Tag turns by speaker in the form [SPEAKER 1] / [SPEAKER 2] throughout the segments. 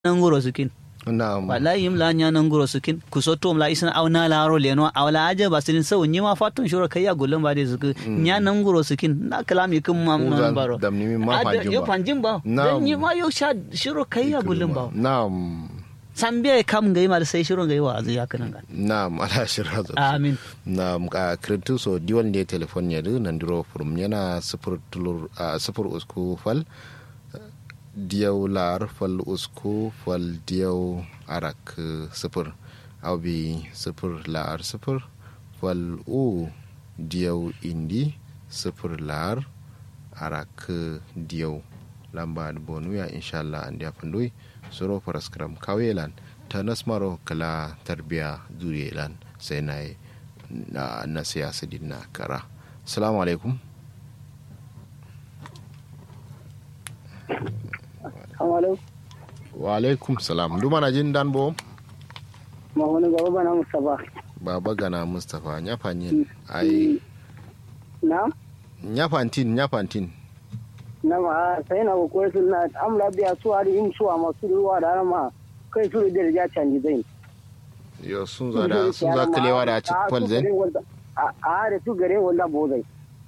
[SPEAKER 1] nanguro sukin
[SPEAKER 2] na'am
[SPEAKER 1] wallahi yimla nya nanguro sukin kusoto mla isna awna laro leno awla aje basilin saw nyima fatun shuro kayya gullum ba de suku nya nanguro sukin na kalami kum mam non baro
[SPEAKER 2] damni mi ma fanjin
[SPEAKER 1] yo
[SPEAKER 2] ba
[SPEAKER 1] fanjin ba dan nyima yo sha shuro kayya gullum ba
[SPEAKER 2] na'am
[SPEAKER 1] sambiya kam gai mar sai shuro gai wa azu yakana gan
[SPEAKER 2] na'am ala shirra
[SPEAKER 1] amin
[SPEAKER 2] na'am ka krintu so diwan ne telefon ne du nan duro furum yana sifur usku fal diyaw lar fal usku fal diyaw arak sifur awbi sifur lar sifur fal u diyaw indi sifur lar arak diyaw lamba bonu ya inshallah andi afandoi soro paraskram kawelan tanas maro kala tarbiya zuriyelan sai na siyasa dinna kara. Assalamu alaikum. Wa alaikum salam. Duma na jin dan bo?
[SPEAKER 3] Ma wani gaba bana Mustafa.
[SPEAKER 2] Baba gana Mustafa nyafanyin ai
[SPEAKER 3] Na?
[SPEAKER 2] nyafantin
[SPEAKER 3] Na ma sai na ko sun na amla biya su hari in su masu ruwa da ma kai su da ja canji zai.
[SPEAKER 2] yo sun za kalewa da ci kwalzen
[SPEAKER 3] A da su gare wanda bozai.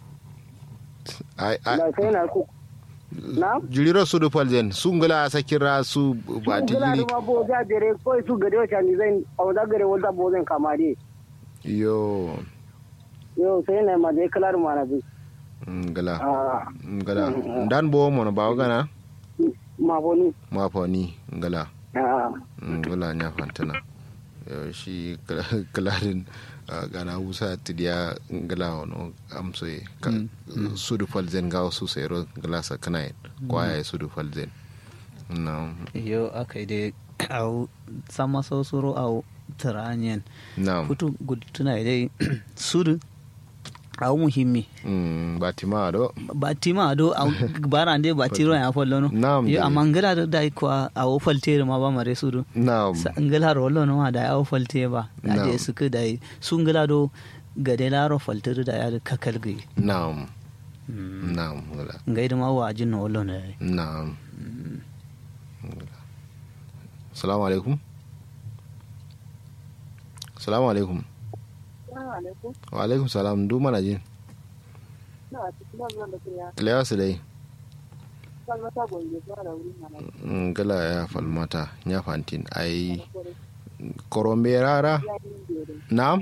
[SPEAKER 2] ai
[SPEAKER 3] Da sai na ku Na?
[SPEAKER 2] juliro su du kwalzen sun gula sakira su ba
[SPEAKER 3] Su gula
[SPEAKER 2] tijiri
[SPEAKER 3] da ma boza dare ko su gare canji zai a wanda gare wanda bozai kamare.
[SPEAKER 2] yo
[SPEAKER 3] Yo sai na ma dai kalar ma na bi.
[SPEAKER 2] ngala dan bo mo ba gana
[SPEAKER 3] Ma boni.
[SPEAKER 2] ma foni ngala
[SPEAKER 3] Ah.
[SPEAKER 2] ngala nya fantana shi kalarin gana wusa tidiya ngala wono amsoy sudu falzen gawo su sero ngala sa kanai kwaya sudu falzen no
[SPEAKER 1] yo akai de au sama so suro au taranyen
[SPEAKER 2] no
[SPEAKER 1] futu gudtuna dai sudu au muhimmi
[SPEAKER 2] batima do
[SPEAKER 1] au barande batiro ya follo no
[SPEAKER 2] Naam,
[SPEAKER 1] yo
[SPEAKER 2] dai.
[SPEAKER 1] amangala do dai ko au faltere ma ba mare sudu
[SPEAKER 2] no
[SPEAKER 1] sa ngala rollo no ma da au falte ba da
[SPEAKER 2] Naam.
[SPEAKER 1] je suka dai sungala do gade laro faltere da ya kakal gai
[SPEAKER 2] no no ngala
[SPEAKER 1] ngai da ma wajin no rollo ne
[SPEAKER 2] no assalamu alaikum wa alaikum salam du mana jin kilewa su dai gala ya falmata ya fantin ai korombe rara na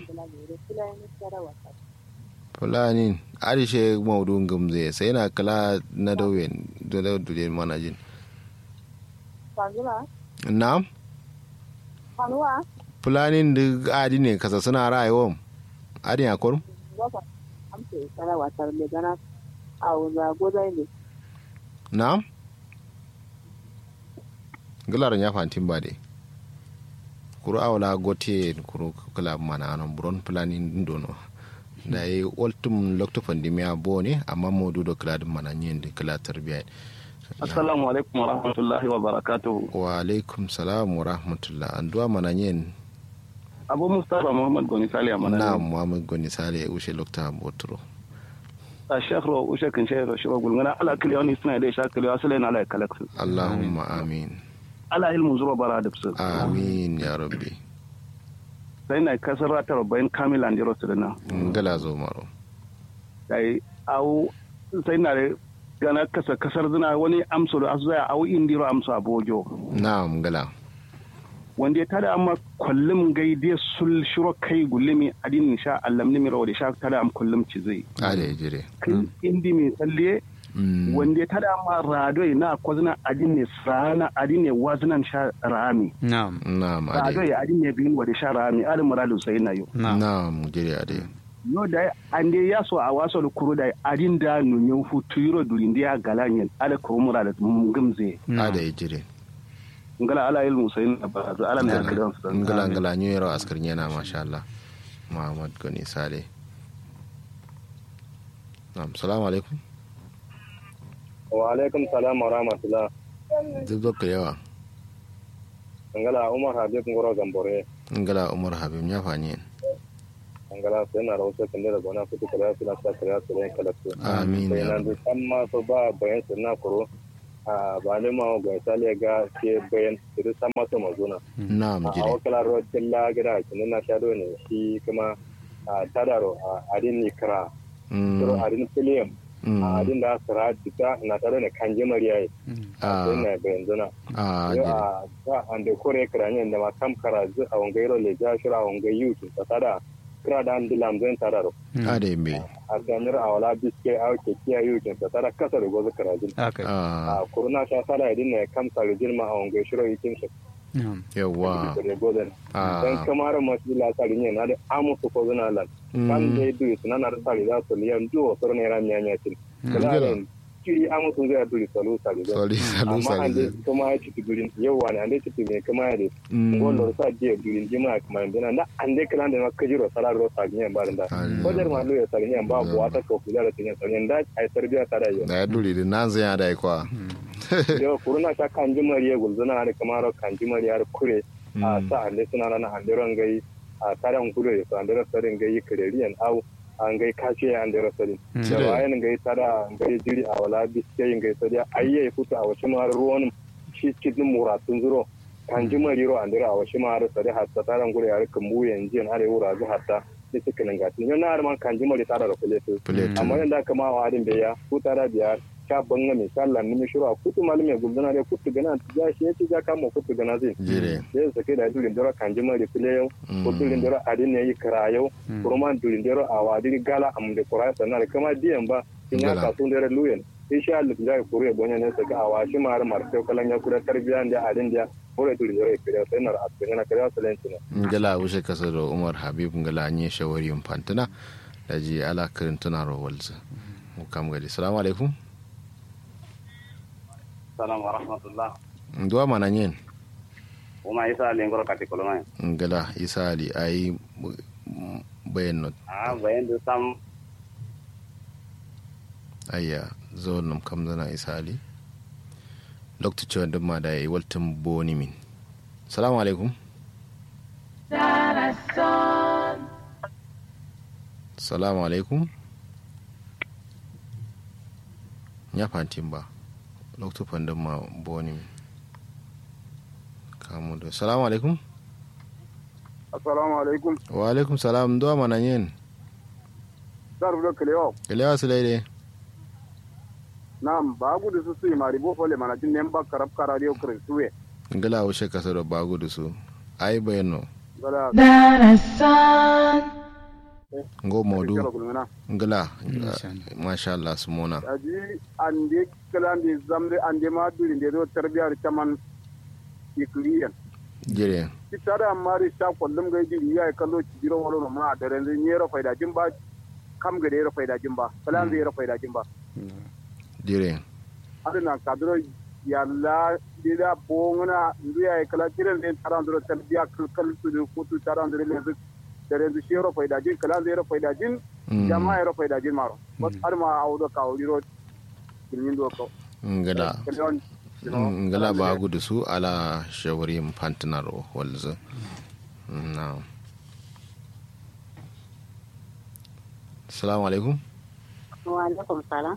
[SPEAKER 2] fulani arishe maudun gamze sai na kala na dauyen da dauyen mana jin na fulanin da adi ne kasa suna rayuwa adi ya kwarum na galar ya fantin ba dai kuru awla gote kuru kala mana non buron fulanin dono da yi ultim lokto pandemia bone amma modu do kala mana nyen de kala tarbiya
[SPEAKER 4] Assalamu alaikum wa rahmatullahi wa barakatuhu.
[SPEAKER 2] wa alaikum salam wa rahmatullah anduwa mana nyen
[SPEAKER 4] Abu Mustafa Muhammad Goni Sale amana.
[SPEAKER 2] na muhammad goni sale ushe lokta botro
[SPEAKER 4] A shekro ushe kan shekro shi gulngana ala kiliyoni suna da shakali asale na ala kalaksu.
[SPEAKER 2] allahumma amin
[SPEAKER 4] Ala ilmu zuwa bara da su.
[SPEAKER 2] amin ya rabbi
[SPEAKER 4] Sai na kasar ratar bayan kamilan jiro su da na.
[SPEAKER 2] ngala zo maro
[SPEAKER 4] Sai au sai na da gana kasar zina wani amso da asu zai au indiro amso abojo.
[SPEAKER 2] na ngala
[SPEAKER 4] Wanda ya tada amma kullum gaide sul shiro kai gulimi adin sha allamni mi rawa da sha tada am kullum ci zai.
[SPEAKER 2] ale jire
[SPEAKER 4] Kai indi mi tsalle wanda ya tada ma radoi na kwazina adine sana adine wazinan sha rami
[SPEAKER 1] na'am
[SPEAKER 2] na'am ade
[SPEAKER 4] radoi adine bin wa da sha rami alin muradu sai na yo
[SPEAKER 2] na'am jire ade
[SPEAKER 4] no da ande ya so a waso da kuro da adin da nunyo futu yiro durin da galanyen ala ko muradu gumze
[SPEAKER 2] ade jire
[SPEAKER 4] ngala ala ilmu sai na ba ala ne kidan su
[SPEAKER 2] ngala nyero askar nyana masha Allah muhammad goni sale na'am assalamu alaikum
[SPEAKER 5] Wa alaikum salam wa rahmatullah.
[SPEAKER 2] duk da yawa
[SPEAKER 5] Angala Umar Habib Ngoro Gambore.
[SPEAKER 2] ngala umar habib ya fanye
[SPEAKER 5] Angala sai na rawo sai da gona fiti kala su na sa kala su ne kala su.
[SPEAKER 2] amin
[SPEAKER 5] Sai
[SPEAKER 2] ya
[SPEAKER 5] na
[SPEAKER 2] rabbi
[SPEAKER 5] du amma so ba bayan su na kuro. ba ne ma ga sale ga ke bayan da sama to mazuna
[SPEAKER 2] na'am
[SPEAKER 5] a
[SPEAKER 2] jire
[SPEAKER 5] wakala rotin la gida kin na shado ne shi kuma tadaro adin nikra to adin film adin da sara dita na tare ne kanje mariya a ne bayan zuna a ta ande kore kranye da ma kam karazu a wangairo le ja shira wangayu ta tada kira da andilam zan tadaro
[SPEAKER 2] ade me
[SPEAKER 5] a ganar a wala biske a ke kiyaye kin ta tada kasar gozo karajin a kuruna ta tada idin ne kam sarujin ma a wangairo shiro yikin shi
[SPEAKER 2] yawa
[SPEAKER 5] dan kamar masu la sari ne na da amu su ko zuna lan kan dai du suna na sari za su liyan duwa soro ne ran yanya tin kala kiri amu sun zai duri salu sari amma an dai kuma ya ci durin yawa ne an dai ci ne kuma ya dai ngolo sa je durin jima kuma dana na an dai kala da makajiro salaro sa ne ba da kodar ma lo ya sari ne ba buwa ta ko kula da tin sari da ai tarbiya ta da yau
[SPEAKER 2] da duri da nan zai da kwa
[SPEAKER 5] yau kuruna ta kanji mariya gulzuna da kamar kanji mariya kure a sa ande suna na handiran gai a taran kure so andira sarin gai kireriyan au an gai kace andira sarin da wayan gai tada gai jiri a wala biske gai sadiya ayye futa a wasu mar ruwan shi cikin muratun zuro kanji mariro andira a wasu mar sadiya hatta taran kure ya kan mu yanzu an are wura zu hatta cikin gatin yana har man kanji mari tada da kuleto amma yanda kama wa adin beya futa da biyar ka banga mai sallan ni shiru a kutu malume gulduna da kutu gana ya shi yace ja kama kutu gana zai sai sake da durin dora kanji mari file yau kutu durin dora adin yayi kara yau kuma durin dora a wadi gala am da qur'an sanar kama diyan ba in ya ka sun dare luyen insha Allah da ku re bonya ne saka a washi mar sai kalan ya kura tarbiyan da adin da kore durin dora kire sai nar asbina kare salentina
[SPEAKER 2] ngala wuce kasado Umar Habib ngala anye shawari fantana daji ala kirin tunaro walza mu kam gadi assalamu alaikum
[SPEAKER 6] Assalamu warahmatullah.
[SPEAKER 2] Ndua mana nyen?
[SPEAKER 6] Uma Isa Ali ngoro kati kolomai.
[SPEAKER 2] Ngala Isa Ali ai bayan not.
[SPEAKER 6] Bayan da sam
[SPEAKER 2] ayya zo nam kam zana Isa Ali. Dr. Chawanda ma da yi waltin boni min. Assalamu alaikum. Assalamu alaikum. Ya fantin ba. Dr. Pandam ma boni kamu da salamu alaikum.
[SPEAKER 3] Assalamu alaikum.
[SPEAKER 2] Wa alaikum salam. Ndo mana nyen?
[SPEAKER 3] Darbu da kalewa.
[SPEAKER 2] Kalewa sulaide.
[SPEAKER 3] Naam, bagu da su mari bo fole mana jin nem ba karab karadio krensuwe.
[SPEAKER 2] Ngala wo sheka so bagu da su. Ai bayano.
[SPEAKER 3] Ngala.
[SPEAKER 7] Darasan.
[SPEAKER 2] Ngo modu. Ngala. Masha Allah sumona.
[SPEAKER 3] Aji ande kalande zamde ande ma duri de do tarbiyar taman ikliyan.
[SPEAKER 2] Jere.
[SPEAKER 3] Kitara mari ta kullum ga jiri ya kallo jiro walo ma da ran ne ro faida jin ba kam ga de ro faida jin ba kalan zai ro faida jin ba.
[SPEAKER 2] Jere.
[SPEAKER 3] Adana kadro yalla dida bongna nduya kala jiren den taran do tarbiya kal su ko tu taran do le dare du shiro faida jin kala zai ro faida jin jama'a ro faida jin maro bas har ma awdo ka wiro kin do ko
[SPEAKER 2] ngala ngala ba gudu su ala shawari fantinaro walzu na assalamu alaikum.
[SPEAKER 8] Wa alaikum salam.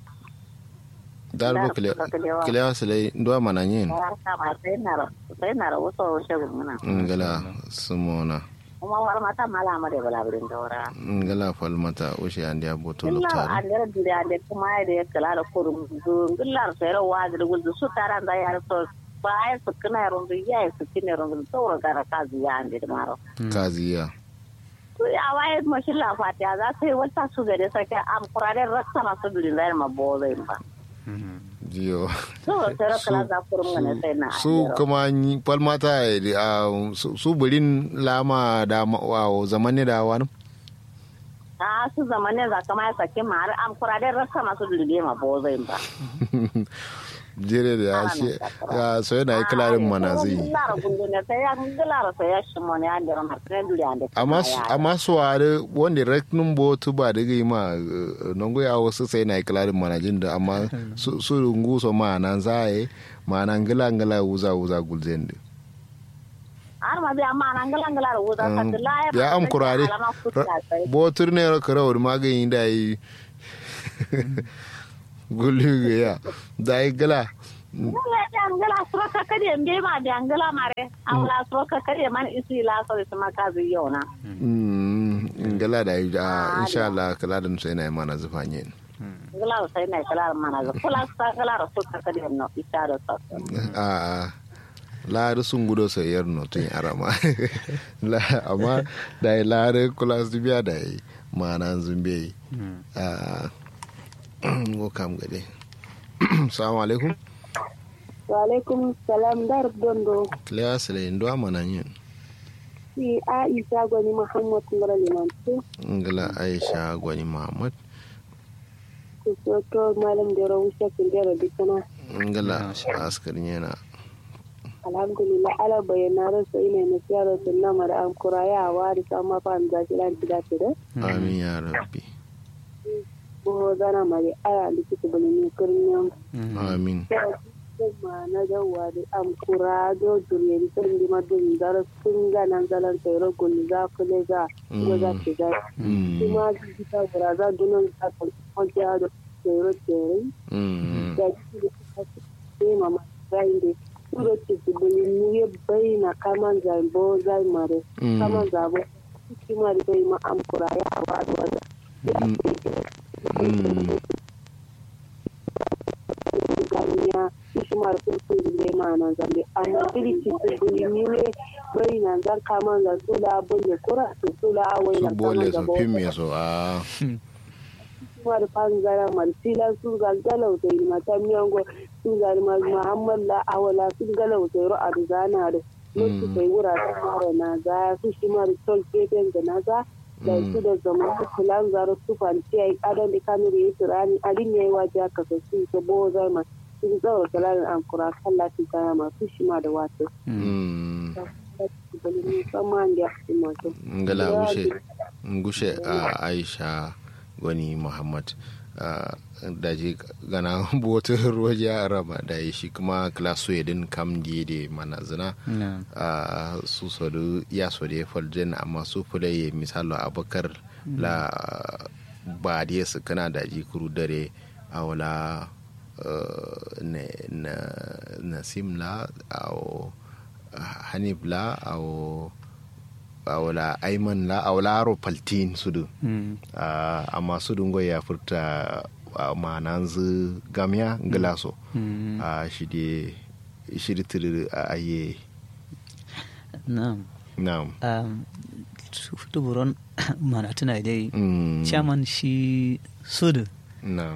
[SPEAKER 2] Darbo kile sile ndo mana nyin
[SPEAKER 8] sai na waso shagun muna
[SPEAKER 2] ngala sumona
[SPEAKER 8] kuma war mata mala mare bala birin dora
[SPEAKER 2] ngala fal mata ushe ande aboto
[SPEAKER 8] lokta
[SPEAKER 2] lokta
[SPEAKER 8] ande dire ande kuma ide kala da kurum ngillar sai rawa da guldu su taran da yar so ba ai su kana rondu ya su kine rondu to ga kazi ya ande maro
[SPEAKER 2] kaziya
[SPEAKER 8] to ya waye mashin la fatiya za sai wata su gare sake am kurare raksa masu birin da ma boze ba
[SPEAKER 2] jiyo
[SPEAKER 8] su
[SPEAKER 2] kuma palmata su burin lama da zamani da wani
[SPEAKER 8] su zamani za kama ya sake ma har am kurade rasa masu dulge ma bozai ba
[SPEAKER 2] jere da ya shi ya so yana yi kalarin mana zai amma su ware wanda reknin botu ba da gai ma nongo ya wasu sai na yi kalarin mana jin da amma su rungu so ma nan zaye ma nan gila wuza gulzen da ya am kurare botur ne ra karawar magani da yi gulu ya da gala
[SPEAKER 8] angala sroka kadi mbe ma de angala mare awla sroka kadi man isi la so sama kazi yona
[SPEAKER 2] ngala da insha Allah kala da sai na mana zufanye
[SPEAKER 8] ngala sai na kala mana za kula sa kala sroka kadi no isaro sa
[SPEAKER 2] la sun gudo sai yar no tun arama la amma da la kula su biya da mana zumbe go kam gade assalamu alaikum
[SPEAKER 9] wa alaikum salam dar dondo
[SPEAKER 2] clear sele ndo amana yin
[SPEAKER 9] si Aisha gwani Muhammad ngara limantu
[SPEAKER 2] ngala Aisha gwani Muhammad
[SPEAKER 9] to malam da rawusha kin da dikana
[SPEAKER 2] ngala askarin yana
[SPEAKER 9] alhamdulillah ala bayana rasu ina na siyara sunna mara an kuraya wa da sama fa an zaki lan tida tida
[SPEAKER 2] amin ya rabbi
[SPEAKER 9] bo zana mari aya likita bani ne kurniyan
[SPEAKER 2] amin
[SPEAKER 9] kuma na dawa da am kurado duniya sun di madun dar sun ga nan zalan tsoro gulli za ku le ga ko za ki ga kuma kita buraza dunan ta ko ya da tsoro tsoro da ki mama sai suro tibuli niye bayina kaman zambo zai mare kaman zabo kimari bai ma amkura ya wadu wada ganiya ishimar sun ne ma nan zambe amma bili tibuli niye bayina zan kaman za sula bunye kura sula awai na kaman zabo
[SPEAKER 2] pimme so
[SPEAKER 9] kuma da fangara marsila sun galau da mata miyango sun gari Muhammad la awala sun galau da ro arzana da mutu kai wura ta mara na za su shi ma da tol keten da na za da su da zaman su kulan zaro su fanci ai kadan da kamar yi turani adin yayi waje aka so su ta bo zai ma sun zaura kalarin an kura kalla su kaya ma su shi ma da wato
[SPEAKER 2] ngala gushe Aisha wani Muhammad da je gana botar roje araba da shi kuma klaso yadin kam da mana zina su sodu ya so da faljen amma su fulai misalo abakar la ba da su kana da ji kuru dare a wala na simla a hanif la a wala aiman la awla ro paltin sudu amma sudu ngo ya furta mananzu gamya glaso shidi tiri aye
[SPEAKER 1] na'am futu buron mana tana dai chairman shi sudu
[SPEAKER 2] na'am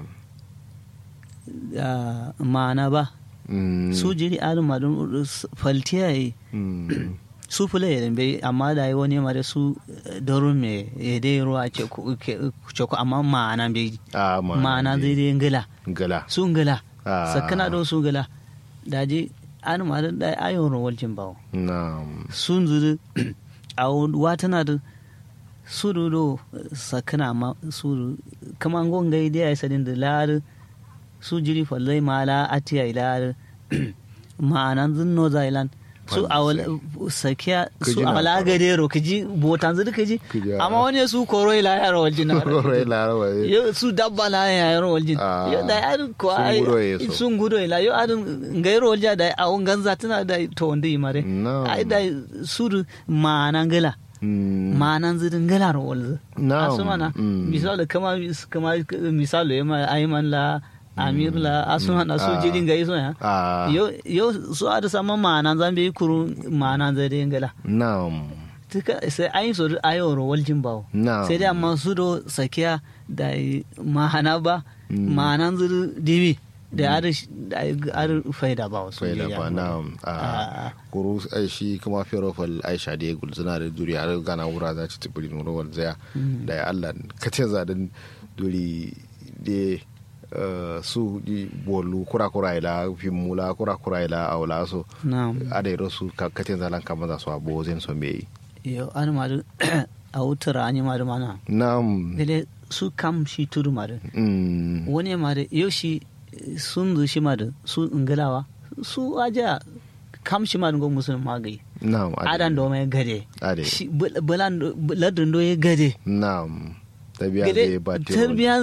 [SPEAKER 1] mana ba su jiri almadun faltiyaye su fule ya dambe amma da yi wani mara su darun me ya dai ruwa ce ku amma ma'ana bai ma'ana zai dai ngala su ngala sakana don su ngala da je an mara da ayon rawar jin bawo sun zuru a watana da su do sakana ma su kama ngon gai dai ya sadin da lar su jiri fallai mala atiya ilar ma'anan zunno zailan su a sakiya su a wala gadero kaji botan zuru kaji amma wani su koro ila ya rawal jin yo su dabba la ya rawal jin yo da ya ko sun gudo ila yo adun ngai rawal ja da a ganza tana da to wanda yi mare ai da su manan gala manan zuru gala rawal asumana misali kama misali ma ayman la amir la asuna na su jirin ga iso ya yo su ada sama mana zambe kuru mana zade ngala
[SPEAKER 2] na'am
[SPEAKER 1] tika sai ayin so ayo ro waljin bawo sai dai amma su do sakiya da mahana ba mana zuru dibi da ar faida ba su
[SPEAKER 2] faida ba na'am kuru shi kuma ferofal Aisha da gulzuna da duri har gana wura za ta tafi ro wal zaya da Allah kace zadan duri de su di bolu kura ila fimula kura ila awla so ada rosu katin zalan kama za su abo zen so me
[SPEAKER 1] yo an ma a wutura an ma mana
[SPEAKER 2] na'am
[SPEAKER 1] dele su kam shi tudu ma wani ma yo shi sun zu shi ma su ngalawa su aja kam shi ma ngo musulman magai
[SPEAKER 2] na'am
[SPEAKER 1] adan do mai gade bulan ladun do ya gade
[SPEAKER 2] na'am tarbiya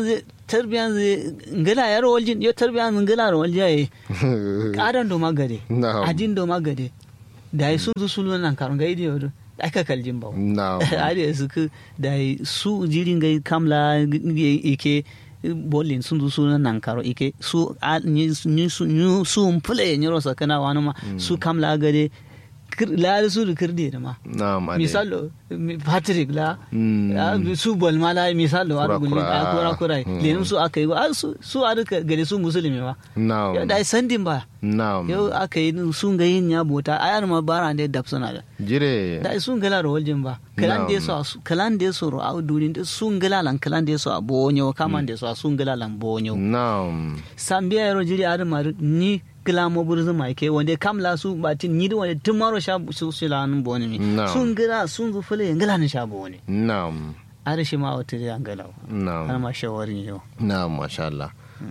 [SPEAKER 1] tarbiyan ngala yaro waljin yo tarbiyan ngala ro waljaye kadan do magade adin do magade da yi sun su nan karun ga idiyo do aka kaljin ba ade su ku da su jirin ga kamla ike bolin sun su nan karo ike su ni su play ni ro sakana wani ma su kamla gade la su da kirde da ma misalo Patrick la su bol mala misalo ar gulli akura kurai lenin su aka yi su arka gare su musulmi ba da sandin ba yau aka yi sun ga yin ya bota ayar ma bara da dapsana da
[SPEAKER 2] jire
[SPEAKER 1] da sun gala ro waljin ba kalan da so ro audurin sun gala lan kalan da so abonyo kaman da so sun gala lan bonyo sambiya ro jiri ar ma ni kilamo burzu mai ke wanda kamla su batin ni da wanda tun maro sha su silanun boni mi sun gira sun zu fule ngala ni sha boni
[SPEAKER 2] na'am
[SPEAKER 1] arishi ma wata da ngala
[SPEAKER 2] na'am
[SPEAKER 1] ana ma shawarin yau
[SPEAKER 2] na'am masha Allah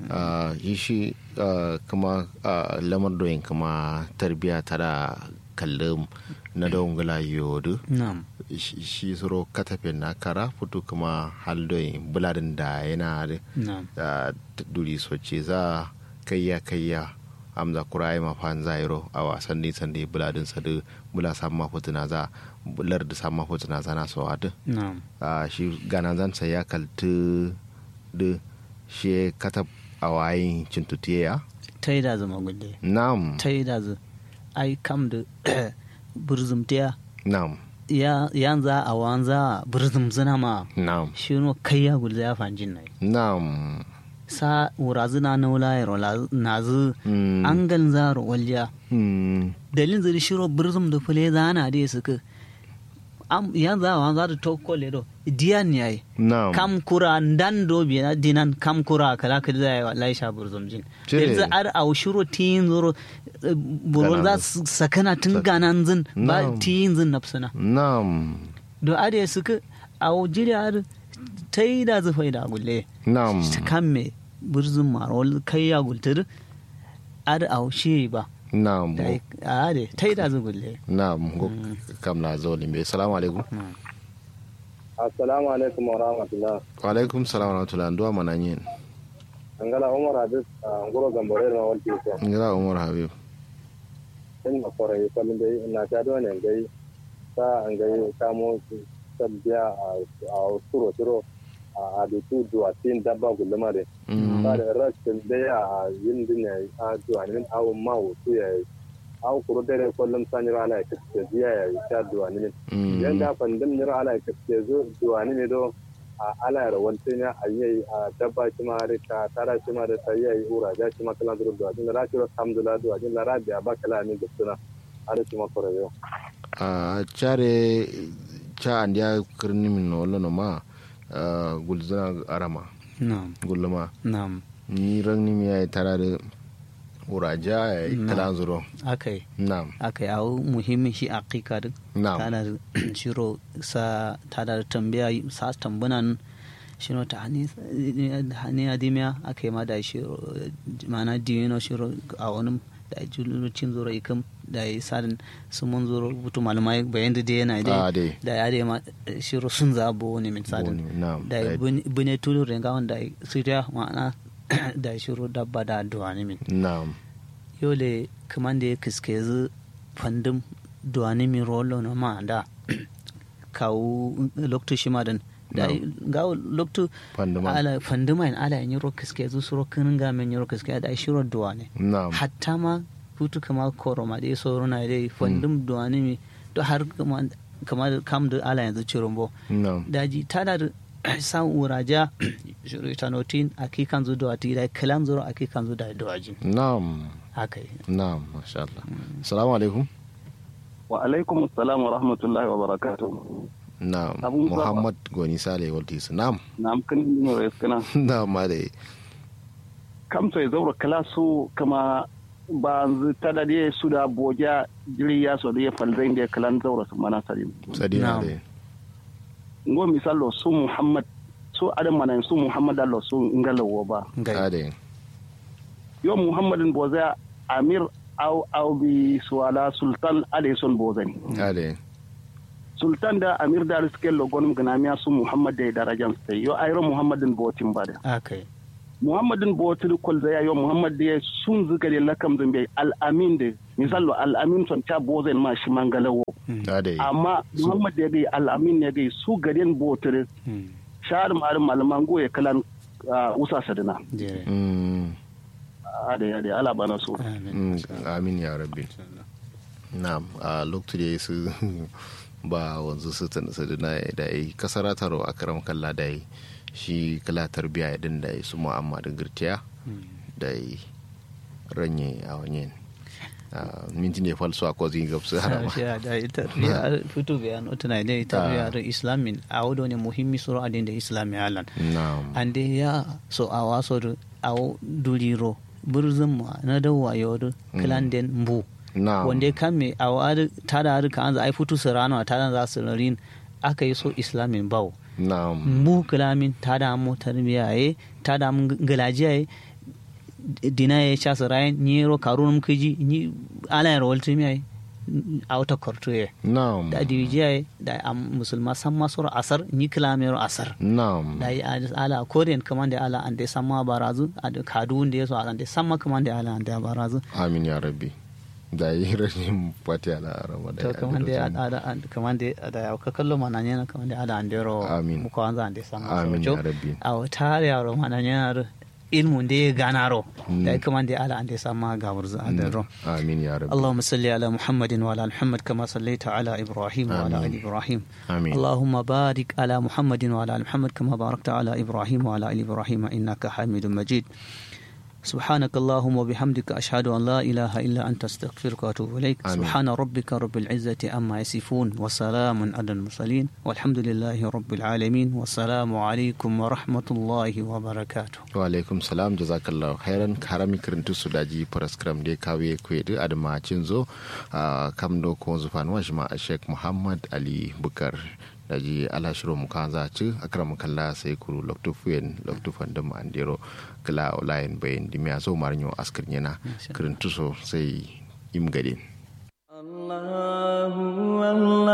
[SPEAKER 2] shi kuma lamar doyin kuma tarbiya tara kallum na da ngala yodu
[SPEAKER 1] na'am
[SPEAKER 2] shi suro katafin na kara fito kuma haldoyin buladin da yana da duri soce za kayya amza kurai ma fan zairo a wasan ne sande buladin sadu bula samma fotuna za bular da samma fotuna za na so adu shi ganan zan sai ya kaltu de shi katab awayin cintutiya
[SPEAKER 1] taida zama gulle
[SPEAKER 2] na'am
[SPEAKER 1] taida zu ai kam da burzumtiya
[SPEAKER 2] na'am
[SPEAKER 1] yanza a wanza burzum zina ma
[SPEAKER 2] na'am
[SPEAKER 1] shi no kayya gulle ya fanjin nai
[SPEAKER 2] na'am
[SPEAKER 1] sa wurazu na naula yaro nazu angal zaro walja dalin zuri shiro burzum da fule zana da suka yan za wa za da tokko ledo diyan yayi kam kura dan do biya dinan kam kura kala kala da wallahi sha burzum jin dalin ar au shiro tin zuro buru za sakana tun ganan zin ba tin zin nafsuna
[SPEAKER 2] na'am
[SPEAKER 1] do ade suka au jiri ar tai da zufai da gulle
[SPEAKER 2] na'am
[SPEAKER 1] kamme burzun marol kai ya gultur ar aushe ba
[SPEAKER 2] na'am
[SPEAKER 1] ade tai da zugulle
[SPEAKER 2] na'am kamla zoli me assalamu alaikum
[SPEAKER 5] assalamu alaikum wa rahmatullah
[SPEAKER 2] wa alaikum salam wa rahmatullah ndo mananyin
[SPEAKER 5] angala umar habib ngoro gambore ma walti ko
[SPEAKER 2] ngala umar habib
[SPEAKER 5] in ma kore ko min dai na ta do ne dai sa an gai kamo sabbiya a suro a da su duwa tin dabba gulma da ba da rashin da ya yin dinne a duwa ne awon ma wato ya aw kuro dare kullum sanira ala ka ce biya ya ta duwa ne yanda fandin ne ala ka ce zo duwa ne do ala ra wante ne ayi dabba shi ma ka tara shi ma da sai yayi ura da shi ma kala duwa din ra shi alhamdulillah duwa din la rabiya ba kala ne da suna ara shi ma kore yo
[SPEAKER 2] chare cha andia kirni min no no ma gulzana arama gulma ni rangni mi ay tarare uraja kala zuro
[SPEAKER 1] akai au muhimmi shi aqiqa din tana shiro sa tada tambaya sa tambunan shiro ta hani adimiya akai ma da shiro mana dino shiro a wani da jullucin zuro ikam da sadin sun mun zuro butu malumai bayan da yana da ya da ma shiro sun zabo ne min sadin da bune tulu renga wanda siriya ma'ana da shiro dabba da duwa ne min yole kaman da ya kiske zu fandum duwa ne min rolo na ma da kawo lokto shi madan da ga lokto ala fanduma ala yin ro kiske zu suro kin ga men ro kiske da shiro duwa ne hatta ma hutu kama koroma da so runa dai fandum duwa ne mi to har kamar kam da ala yanzu cirumbo daji tada san uraja shirutanotin akikan zu duwa ti da kalan zuro akikan zu da duwaji
[SPEAKER 2] na'am
[SPEAKER 1] akai
[SPEAKER 2] na'am masha Allah assalamu alaikum
[SPEAKER 4] wa alaikum assalam wa rahmatullahi wa barakatuh
[SPEAKER 2] na'am Muhammad Goni Sale Waltis na'am
[SPEAKER 4] kan ni ne kana
[SPEAKER 2] na'am mare
[SPEAKER 4] kam sai zaura kalasu kama ba ta da dai su da boja jiri ya so da ya falzai da kalan zaura su mana
[SPEAKER 2] sadina dai
[SPEAKER 4] ngo misalo su Muhammad su adam manan su Muhammad Allah su ngalawo ba
[SPEAKER 2] gade
[SPEAKER 4] yo Muhammadin boza amir au bi suwala sultan alayson bozani
[SPEAKER 2] gade
[SPEAKER 4] sultan da amir da riskel logonum ganamiya su Muhammad da darajan sai yo ayro Muhammadin botin bada
[SPEAKER 1] akai
[SPEAKER 4] muhammadin botir kol da yayo muhammad da sun zuga da lakam zambe al-amin da misalo al-amin son ta bozen ma shi mangalawo amma muhammad da gai al-amin ne gai su garin botir shahar malaman goye kalan usa sadana da ala bana so
[SPEAKER 2] amin ya rabbi na'am a lokacin da su ba wanzu su sadana da yi kasara taro a karam kalla da yi shi kala tarbiya din da su mu'amma da girtiya da ranye a wanyen minti ne falso a kozin gabsu harama
[SPEAKER 1] da tarbiya fito bayan otuna da tarbiya da islamin a wado ne muhimmi suru adin da islami alan ande ya so a waso da a duriro burzun ma na dawa yodo klanden mbu wanda kame a wadi tada har kan za a fito su rana tada za su rin aka yi so islamin bawo mu kalamin ta damu tarbiya ye ta damu galajiya ye dina ye cha sarai ni ro karun mkiji ni ala ro ultimi ye auta korto ye da divijiya ye da musulma san masur asar ni kalamin ro asar da yi ala korean kamande ala ande sama barazu ade kadu inde so ande sama kamande ala ande barazu
[SPEAKER 2] amin ya rabbi da yi rashin fati ala arama da
[SPEAKER 1] kamande da ya ka kallo mananya na kamande ala andero mu ko anza ande sama
[SPEAKER 2] amin ya rabbi
[SPEAKER 1] aw tare ya ro mananya ilmu de ganaro da kamande ala ande sama ga wurza andero
[SPEAKER 2] amin ya rabbi
[SPEAKER 1] Allahumma salli ala Muhammadin wa ala Muhammad kama sallaita ala Ibrahim wa ala ali Ibrahim Allahumma barik ala Muhammadin wa ala Muhammad kama barakta ala Ibrahim wa ala ali Ibrahim innaka Hamidum Majid سبحانك اللهم وبحمدك أشهد أن لا إله إلا أنت أستغفرك وأتوب إليك سبحان ربك رب العزة عما يصفون وسلام على المرسلين والحمد لله رب العالمين والسلام عليكم ورحمة الله وبركاته
[SPEAKER 2] وعليكم السلام جزاك الله خيرا كرامي كرنتو سوداجي برسكرام دي كاوي كويد أدما تشنزو كم دو كونزفان وجمع الشيخ محمد علي بكر daji ala shiro mu kan za ci akram kalla sai kuru lokto fuyen lokto fandam andiro kala online bayin dimiya so marnyo askar yana kirin tuso sai im gadin Allahu Allah